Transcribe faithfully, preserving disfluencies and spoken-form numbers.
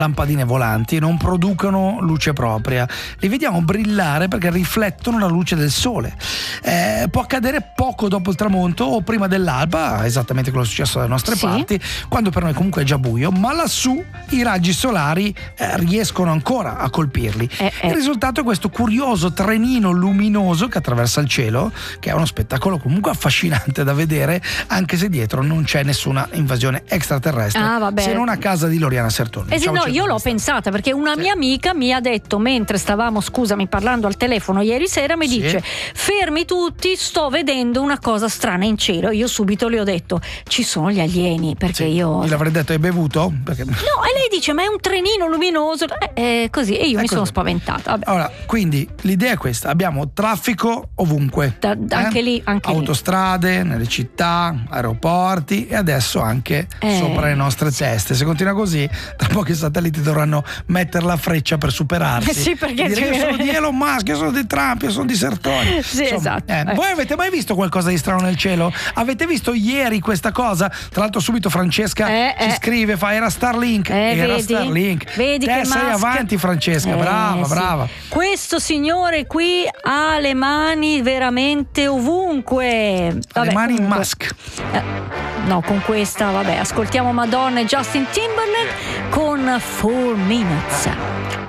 lampadine volanti non producono luce propria, li vediamo brillare perché riflettono la luce del sole. Eh, può accadere poco dopo il tramonto o prima dell'alba, esattamente quello successo dalle nostre sì. parti, quando per noi comunque è già buio, ma lassù i raggi solari eh, riescono ancora a colpirli. Eh, eh. Il risultato è questo curioso trenino luminoso che attraversa il cielo, che è uno spettacolo comunque affascinante da vedere, anche se dietro non c'è nessuna invasione extraterrestre, ah, vabbè. se non a casa di Loriana Sertoni. Eh sì, no, io l'ho questa. pensata perché una Sì. mia amica mi ha detto, mentre stavamo, scusami, parlando al telefono ieri sera, mi Sì. dice: fermi tutti, sto vedendo una cosa strana in cielo. Io subito le ho detto: ci sono gli alieni, perché Sì. io Gliel'avrei detto: hai bevuto? Perché... no, e lei dice: ma è un trenino luminoso, eh, eh, così, e io È mi così. sono spaventata. Vabbè. Allora, quindi l'idea è questa: abbiamo traffico ovunque, Da- da- anche lì, anche lì. autostrade, nelle città, aeroporti e adesso anche Eh, sopra le nostre teste. Se continua così, tra poco i satelliti dovranno mettere la freccia per superarsi. Eh sì, perché E dire: c'è- io sono di Elon Musk, io sono di Trump, io sono di Sertoni. Sì, esatto. eh, Eh. Voi avete mai visto qualcosa di strano nel cielo? Avete visto ieri questa cosa? Tra l'altro subito Francesca Eh, ci eh. scrive, fa era Starlink, Eh, era vedi? Starlink. Vedi Te che sei Musk- avanti, Francesca, Eh, brava, sì. brava. Questo signore qui ha le mani veramente ovunque. Vabbè, Le mani in comunque- Musk. Eh, no, con questa, vabbè, ascoltiamo Madonna e Justin Timberlake con Four Minutes.